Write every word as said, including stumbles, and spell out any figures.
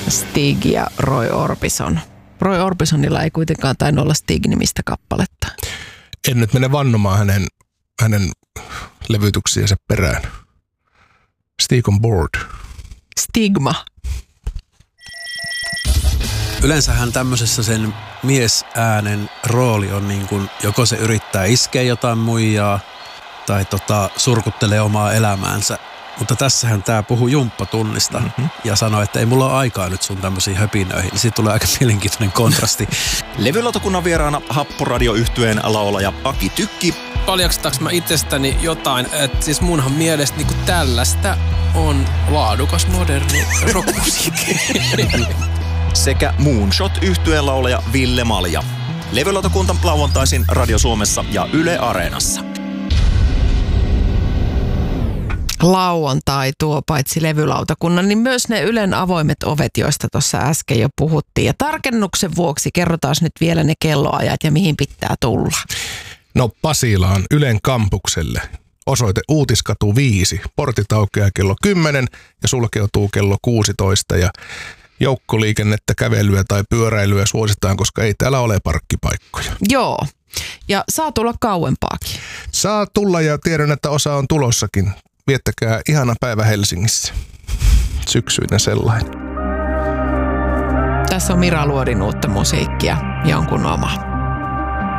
Stig ja Roy Orbison. Roy Orbisonilla ei kuitenkaan tainnut olla Stig-nimistä kappaletta. En nyt mene vannomaan hänen, hänen levytyksiensä perään. Stig on board. Stigma. Yleensähän tämmöisessä sen miesäänen rooli on niin kuin, joko se yrittää iskeä jotain muijaa tai tota, surkuttelee omaa elämäänsä. Mutta tässähän tää puhuu jumppatunnista mm-hmm. ja sanoi, että ei mulla ole aikaa nyt sun tämmöisiin höpinöihin. Siitä tulee aika mielenkiintoinen kontrasti. Levylautakunnan vieraana Happoradio-yhtyeen laulaja Aki Tykki. Paljastaks mä itsestäni jotain, että siis munhan mielestä niinku tällaista on laadukas moderni rockmusiikki. Sekä Moonshot-yhtyeen laulaja Ville Malja. Levylautakunta lauantaisin Radio Suomessa ja Yle Areenassa. Lauantai tuo paitsi levylautakunnan, niin myös ne Ylen avoimet ovet, joista tuossa äsken jo puhuttiin. Ja tarkennuksen vuoksi kerrotaan nyt vielä ne kelloajat ja mihin pitää tulla. No Pasilaan Ylen kampukselle. Osoite Uutiskatu viisi. Portit aukeaa kello kymmenen ja sulkeutuu kello kuusitoista. Ja joukkoliikennettä, kävelyä tai pyöräilyä suositaan, koska ei täällä ole parkkipaikkoja. Joo. Ja saa tulla kauempaakin. Saa tulla ja tiedän, että osa on tulossakin. Viettäkää ihana päivä Helsingissä. Syksyinen sellainen. Tässä on Mira Luodin uutta musiikkia, jonkun oma.